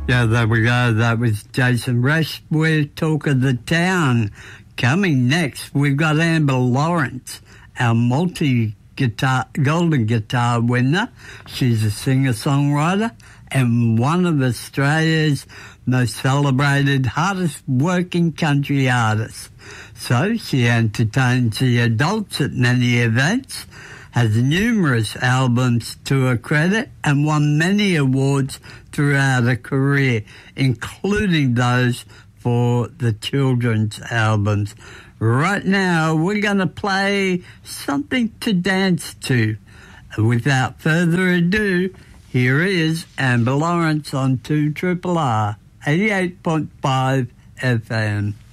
Yeah, there we go. That was Jason Resch with Talk of the Town. Coming next, we've got Amber Lawrence, our golden guitar winner. She's a singer-songwriter and one of Australia's most celebrated, hardest working country artists. So she entertains the adults at many events, has numerous albums to her credit, and won many awards throughout her career, including those for the children's albums. Right now, we're going to play something to dance to. Without further ado, here is Amber Lawrence on 2RRR 88.5 FM.